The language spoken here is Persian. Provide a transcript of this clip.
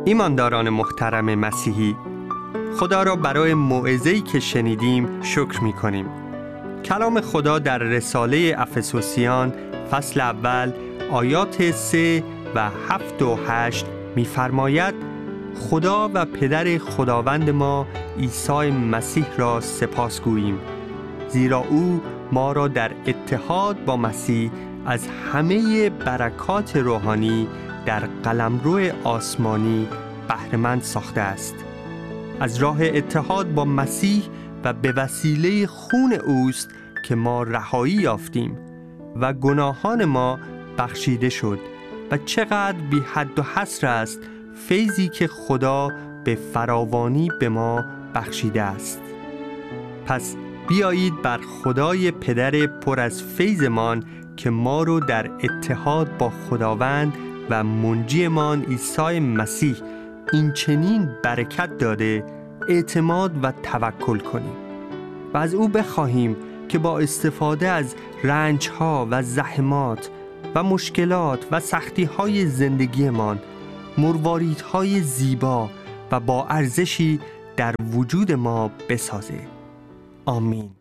ایمانداران محترم مسیحی، خدا را برای موعظه‌ای که شنیدیم شکر می‌کنیم. کلام خدا در رساله افسوسیان فصل اول آیات 3 و 7 و 8 می‌فرماید: خدا و پدر خداوند ما عیسی مسیح را سپاسگوییم، زیرا او ما را در اتحاد با مسیح از همه برکات روحانی در قلمرو آسمانی بهره‌مند ساخته است. از راه اتحاد با مسیح و به وسیله خون اوست که ما رهایی یافتیم و گناهان ما بخشیده شد و چقدر بی حد و حصر است فیضی که خدا به فراوانی به ما بخشیده است. پس بیایید بر خدای پدر پر از فیضمان که ما رو در اتحاد با خداوند و منجیمان عیسی مسیح این چنین برکت داده اعتماد و توکل کنیم و از او بخواهیم که با استفاده از رنج‌ها و زحمات و مشکلات و سختی‌های زندگیمان مرواریدهای زیبا و با ارزشی در وجود ما بسازه. آمین.